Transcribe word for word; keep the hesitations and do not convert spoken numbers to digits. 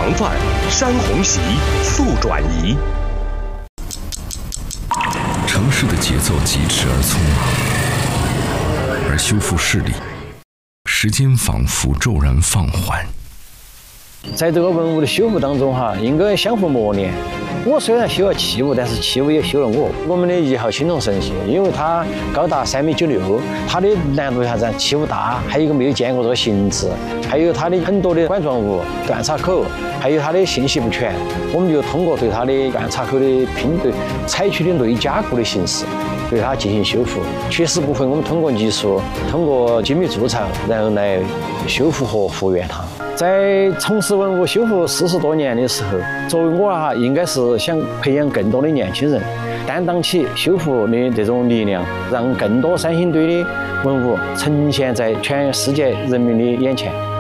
防范，山洪袭，速转移。 城市的节奏疾驰而匆忙，而修复视力，时间仿佛骤然放缓。 在这个文物的修复当中哈，应该相互磨练。我虽然修了器物，但是器物也修了我。我们的一号青铜神器，因为它高达三米九六，它的难度啥子？器物大，还有一个没有见过这个形制，还有它的很多的管状物、断插口，还有它的信息不全。我们就通过对它的断插口的拼对，采取的内加固的形式，对它进行修复。缺失部分，我们通过技术，通过精密铸造，然后来修复和复原它。在从事文物修复四十多年的时候，作为我哈，应该是想培养更多的年轻人，担当起修复的这种力量，让更多三星堆的文物呈现在全世界人民的眼前。